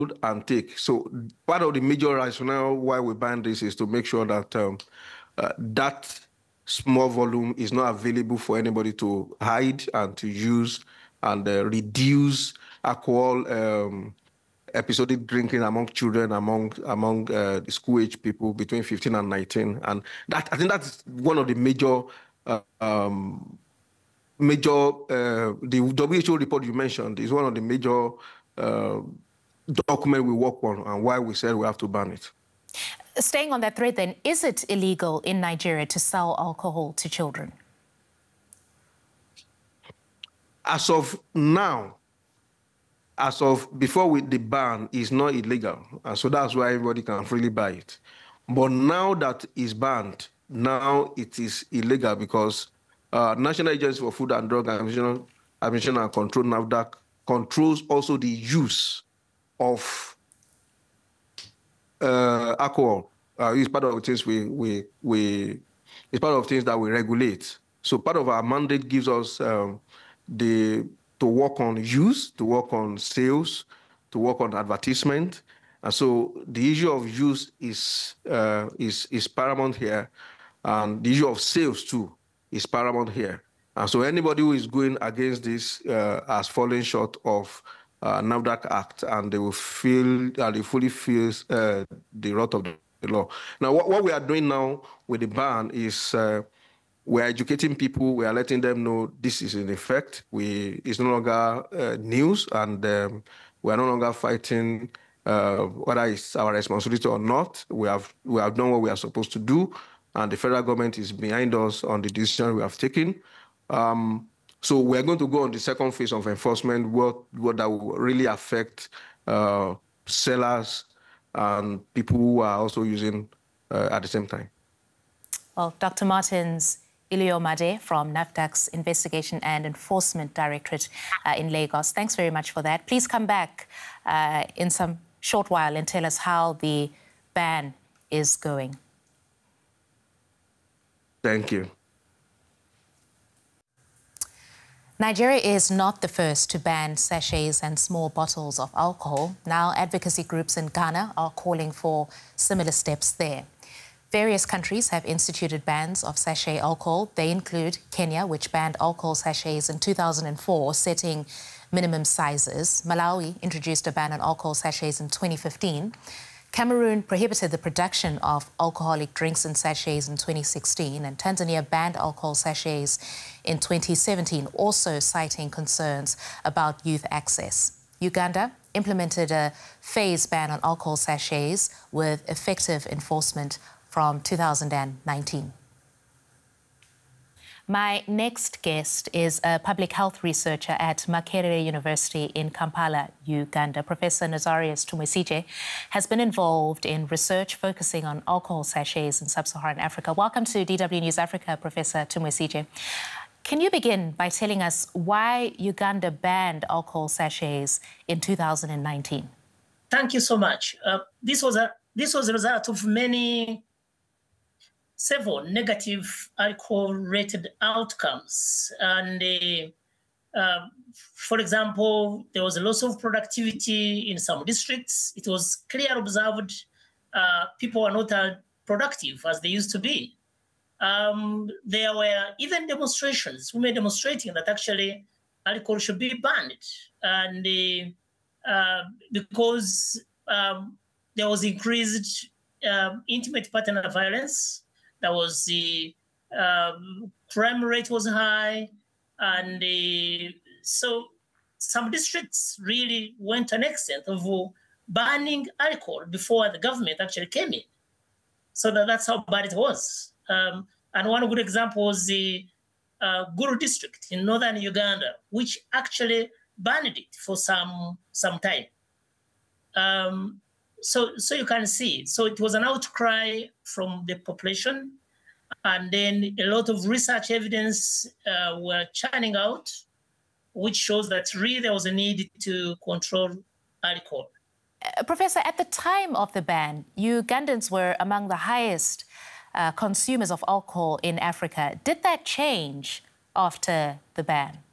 and take. So part of the major rationale why we ban this is to make sure that that small volume is not available for anybody to hide and to use and reduce alcohol episodic drinking among children, among the school-age people between 15 and 19. And that, I think that's one of the major the WHO report you mentioned is one of the major document we work on and why we said we have to ban it. Staying on that thread then, is it illegal in Nigeria to sell alcohol to children? As of now, as of before the ban, is not illegal. And so that's why everybody can freely buy it. But now that it's banned, now it is illegal because National Agency for Food and Drug Administration and Control, NAFDAC, controls also the use of alcohol. It's part of the things it's part of things that we regulate. So part of our mandate gives us to work on use, to work on sales, to work on advertisement. And so the issue of use is paramount here, and the issue of sales too is paramount here. And so anybody who is going against this has fallen short of NAFDAC Act, and they will fully feel the wrath of the law. Now, what we are doing now with the ban is we're educating people. We are letting them know this is in effect. It's no longer news, and we are no longer fighting whether it's our responsibility or not. We have done what we are supposed to do, and the federal government is behind us on the decision we have taken. So we're going to go on the second phase of enforcement, what that will really affect sellers and people who are also using at the same time. Well, Dr. Martins Iliomade from NAFDAC's Investigation and Enforcement Directorate in Lagos, thanks very much for that. Please come back in some short while and tell us how the ban is going. Thank you. Nigeria is not the first to ban sachets and small bottles of alcohol. Now, advocacy groups in Ghana are calling for similar steps there. Various countries have instituted bans of sachet alcohol. They include Kenya, which banned alcohol sachets in 2004, setting minimum sizes. Malawi introduced a ban on alcohol sachets in 2015. Cameroon prohibited the production of alcoholic drinks in sachets in 2016, and Tanzania banned alcohol sachets in 2017, also citing concerns about youth access. Uganda implemented a phased ban on alcohol sachets with effective enforcement from 2019. My next guest is a public health researcher at Makerere University in Kampala, Uganda. Professor Nazarius Tumwesije has been involved in research focusing on alcohol sachets in sub-Saharan Africa. Welcome to DW News Africa, Professor Tumwesije. Can you begin by telling us why Uganda banned alcohol sachets in 2019? Thank you so much. This was a result of several negative alcohol-related outcomes. And for example, there was a loss of productivity in some districts. It was clearly observed people were not productive as they used to be. There were even demonstrations, women demonstrating that actually alcohol should be banned. And because there was increased intimate partner violence, there was the crime rate was high, and so some districts really went to an extent of banning alcohol before the government actually came in. So that's how bad it was. And one good example was the Guru district in northern Uganda, which actually banned it for some time. So you can see, so it was an outcry from the population, and then a lot of research evidence were churning out, which shows that really there was a need to control alcohol. Professor, at the time of the ban, Ugandans were among the highest consumers of alcohol in Africa. Did that change after the ban?